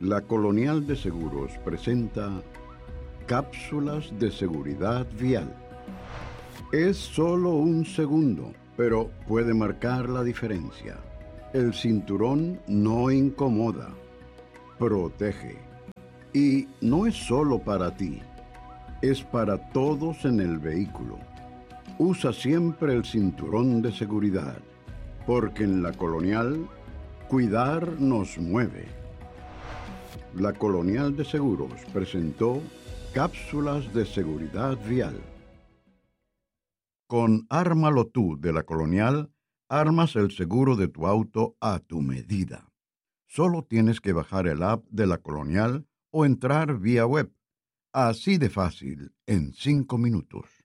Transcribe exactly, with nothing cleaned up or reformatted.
La Colonial de Seguros presenta cápsulas de seguridad vial. Es solo un segundo, pero puede marcar la diferencia. El cinturón no incomoda, protege. Y no es solo para ti, es para todos en el vehículo. Usa siempre el cinturón de seguridad, porque en la Colonial, cuidar nos mueve. La Colonial de Seguros presentó cápsulas de seguridad vial. Con Ármalo Tú de la Colonial, armas el seguro de tu auto a tu medida. Solo tienes que bajar el app de la Colonial o entrar vía web. Así de fácil, en cinco minutos.